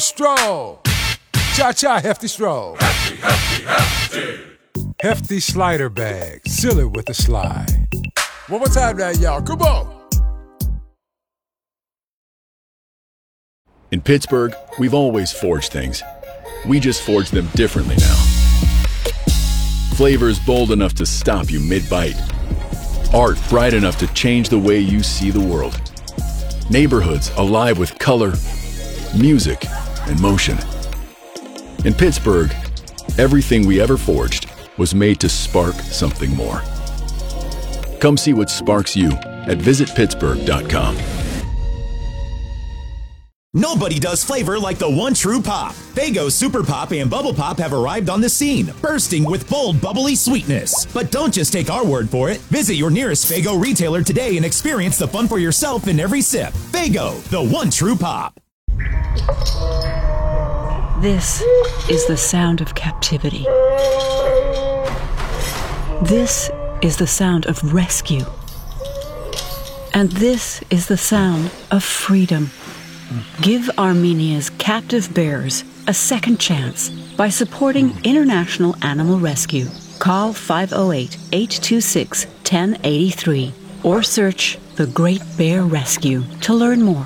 Stroll. Cha-cha, hefty stroll. Hefty, hefty, hefty. Hefty slider bag. Seal it with a slide. One more time now, y'all. Come on. In Pittsburgh, we've always forged things. We just forge them differently now. Flavors bold enough to stop you mid-bite. Art bright enough to change the way you see the world. Neighborhoods alive with color, music, and motion. In Pittsburgh, everything we ever forged was made to spark something more. Come see what sparks you at visitpittsburgh.com. Nobody does flavor like the one true pop. Faygo Super Pop and Bubble Pop have arrived on the scene, bursting with bold, bubbly sweetness. But don't just take our word for it. Visit your nearest Faygo retailer today and experience the fun for yourself in every sip. Faygo, the one true pop. This is the sound of captivity. This is the sound of rescue. And this is the sound of freedom. Give Armenia's captive bears a second chance by supporting International Animal Rescue. Call 508-826-1083 or search The Great Bear Rescue to learn more.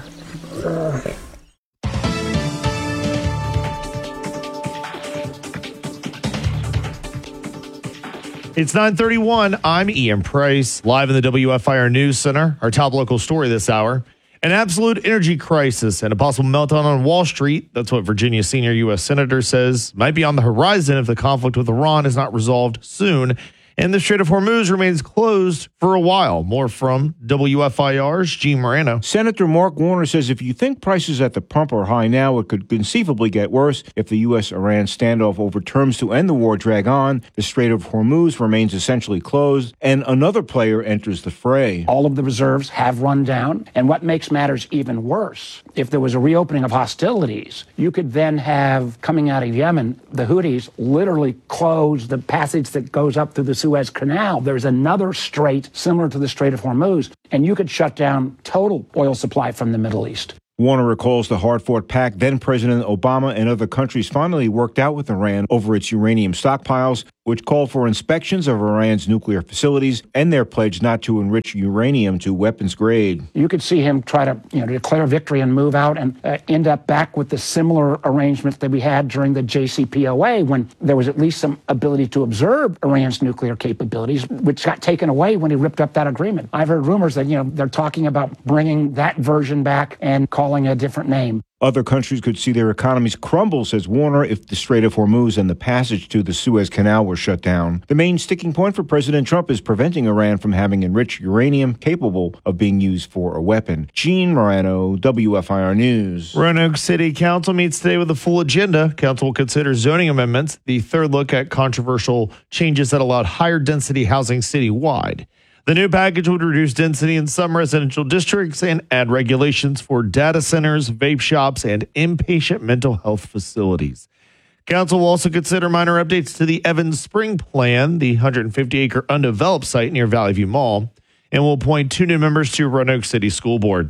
It's 9:31. I'm Ian Price, live in the WFIR News Center. Our top local story this hour. An absolute energy crisis and a possible meltdown on Wall Street. That's what Virginia's senior U.S. senator says might be on the horizon if the conflict with Iran is not resolved soon. And the Strait of Hormuz remains closed for a while. More from WFIR's Gene Morano. Senator Mark Warner says if you think prices at the pump are high now, it could conceivably get worse if the U.S.-Iran standoff over terms to end the war drag on. The Strait of Hormuz remains essentially closed, and another player enters the fray. All of the reserves have run down, and what makes matters even worse, if there was a reopening of hostilities, you could then have, coming out of Yemen, the Houthis literally close the passage that goes up through the Suez Canal. There's another strait similar to the Strait of Hormuz, and you could shut down total oil supply from the Middle East. Warner recalls the hard-fought pact then President Obama and other countries finally worked out with Iran over its uranium stockpiles, which called for inspections of Iran's nuclear facilities and their pledge not to enrich uranium to weapons grade. You could see him try to declare victory and move out and end up back with the similar arrangement that we had during the JCPOA, when there was at least some ability to observe Iran's nuclear capabilities, which got taken away when he ripped up that agreement. I've heard rumors that they're talking about bringing that version back and calling a different name. Other countries could see their economies crumble, says Warner, if the Strait of Hormuz and the passage to the Suez Canal were shut down. The main sticking point for President Trump is preventing Iran from having enriched uranium capable of being used for a weapon. Gene Morano, WFIR News. Roanoke City Council meets today with a full agenda. Council will consider zoning amendments, the third look at controversial changes that allowed higher density housing citywide. The new package would reduce density in some residential districts and add regulations for data centers, vape shops, and inpatient mental health facilities. Council will also consider minor updates to the Evans Spring Plan, the 150-acre undeveloped site near Valley View Mall, and will appoint 2 new members to Roanoke City School Board.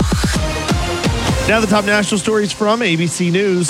Now the top national stories from ABC News.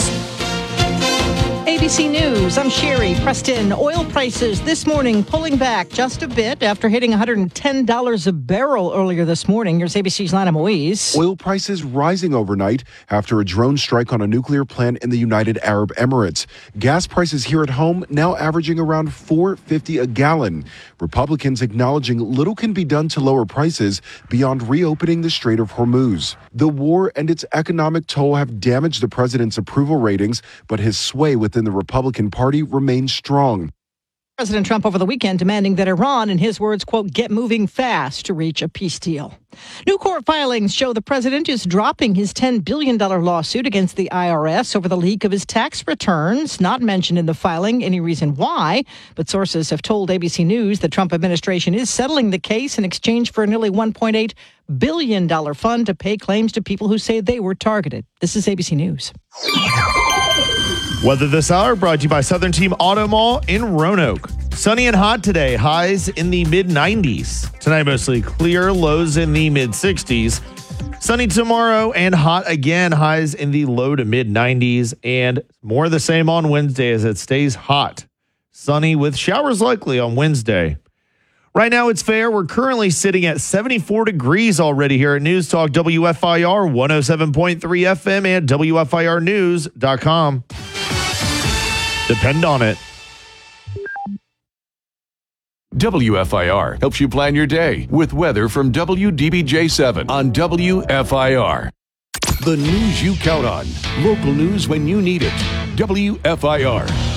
ABC News, I'm Sherry Preston. Oil prices this morning pulling back just a bit after hitting $110 a barrel earlier this morning. Here's ABC's Lana Moise. Oil prices rising overnight after a drone strike on a nuclear plant in the United Arab Emirates. Gas prices here at home now averaging around $4.50 a gallon. Republicans acknowledging little can be done to lower prices beyond reopening the Strait of Hormuz. The war and its economic toll have damaged the president's approval ratings, but his sway within the Republican Party remains strong. President Trump over the weekend demanding that Iran, in his words, quote, get moving fast to reach a peace deal. New court filings show the president is dropping his $10 billion lawsuit against the IRS over the leak of his tax returns. Not mentioned in the filing any reason why, but sources have told ABC News the Trump administration is settling the case in exchange for a nearly $1.8 billion fund to pay claims to people who say they were targeted. This is ABC News. Weather this hour brought to you by Southern Team Auto Mall in Roanoke. Sunny and hot today, highs in the mid-90s. Tonight mostly clear, lows in the mid-60s. Sunny tomorrow and hot again. Highs in the low to mid 90s, and more of the same on Wednesday as it stays hot. Sunny with showers likely on Wednesday. Right now it's fair. We're currently sitting at 74 degrees already here at News Talk WFIR 107.3 FM and WFIRnews.com. Depend on it. WFIR helps you plan your day with weather from WDBJ7 on WFIR. The news you count on. Local news when you need it. WFIR.